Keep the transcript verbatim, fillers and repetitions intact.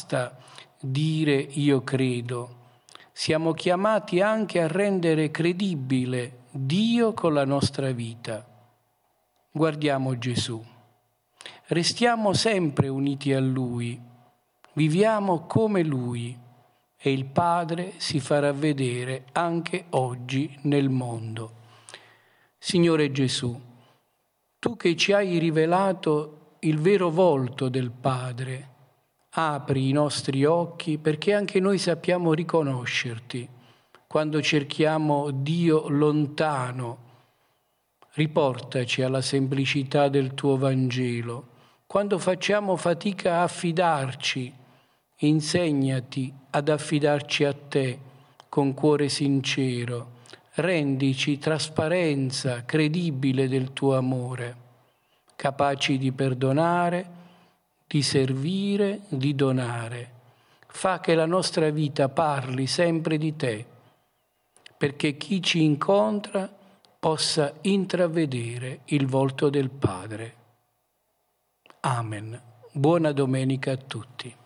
basta dire io credo. Siamo chiamati anche a rendere credibile Dio con la nostra vita. Guardiamo Gesù. Restiamo sempre uniti a Lui, viviamo come Lui e il Padre si farà vedere anche oggi nel mondo. Signore Gesù, Tu che ci hai rivelato il vero volto del Padre, apri i nostri occhi perché anche noi sappiamo riconoscerti quando cerchiamo Dio lontano. Riportaci alla semplicità del Tuo Vangelo. Quando facciamo fatica a fidarci, insegnati ad affidarci a Te con cuore sincero. Rendici trasparenza credibile del Tuo amore, capaci di perdonare, di servire, di donare. Fa che la nostra vita parli sempre di Te, perché chi ci incontra possa intravedere il volto del Padre. Amen. Buona domenica a tutti.